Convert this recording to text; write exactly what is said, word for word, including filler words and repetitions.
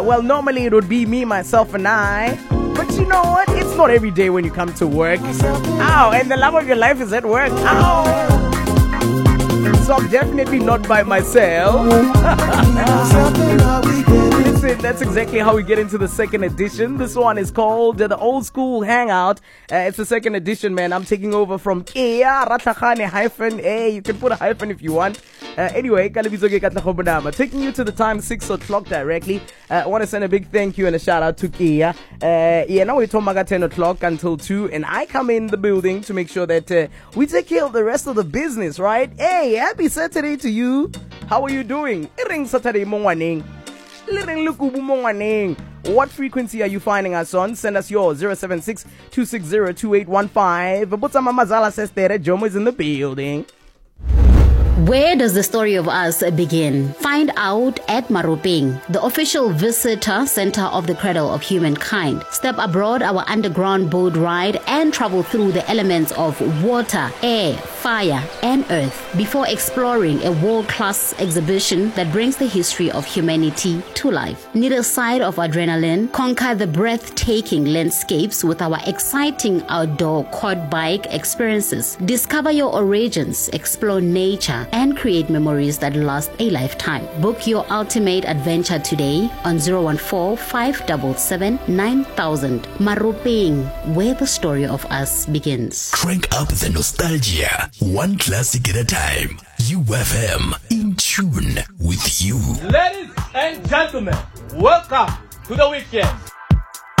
Well, normally it would be me, myself, and I. But you know what? It's not every day when you come to work. Ow, and the love of your life is at work. Ow. So I'm definitely not by myself. Listen, that's exactly how we get into the second edition. This one is called uh, the Old School Hangout. Uh, it's the second edition, man. I'm taking over from Kia Ratlagane hyphen. Hey, you can put a hyphen if you want. Uh, anyway, taking you to the time six o'clock directly. Uh, I want to send a big thank you and a shout out to Kia. Uh, yeah, now we're talking about ten o'clock until two, and I come in the building to make sure that uh, we take care of the rest of the business, right? Hey, happy Saturday to you. How are you doing? Iring Saturday morning. What frequency are you finding us on? Send us yours, zero seven six, two six zero, two eight one five. Butsama Mazala says there, Jomo is in the building. Where does the story of us begin? Find out at Maropeng, the official visitor center of the cradle of humankind. Step aboard our underground boat ride and travel through the elements of water, air, fire, and earth before exploring a world-class exhibition that brings the history of humanity to life. Need a side of adrenaline? Conquer the breathtaking landscapes with our exciting outdoor quad bike experiences. Discover your origins, explore nature, and create memories that last a lifetime. Book your ultimate adventure today on zero one four, five seven seven, nine thousand. Maropeng, where the story of us begins. Crank up the nostalgia, one classic at a time. U F M, in tune with you. Ladies and gentlemen, welcome to the weekend.